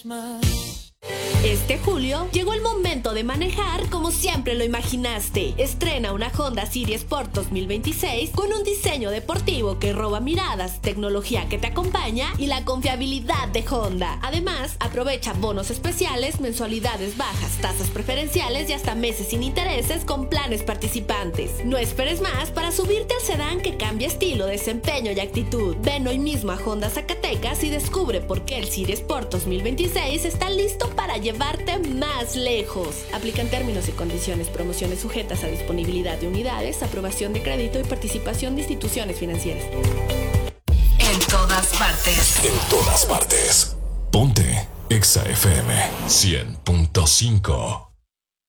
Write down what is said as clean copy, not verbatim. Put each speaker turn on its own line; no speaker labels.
Este julio llegó el momento de manejar como siempre lo imaginaste. Estrena una Honda City Sport 2026 con un diseño deportivo que roba miradas, tecnología que te acompaña y la confiabilidad de Honda. Además, aprovecha bonos especiales, mensualidades bajas, tasas preferenciales y hasta meses sin intereses con planes participantes. No esperes más para subirte al sedán que cambia estilo, desempeño y actitud. Ven hoy mismo a Honda Zacatecas y descubre por qué el City Sport 2026 está listo para llevarte más lejos. Aplican términos y condiciones. Promociones sujetas a disponibilidad de unidades, aprobación de crédito y participación de instituciones financieras.
En todas partes.
En todas partes. Ponte Exa FM 100.5.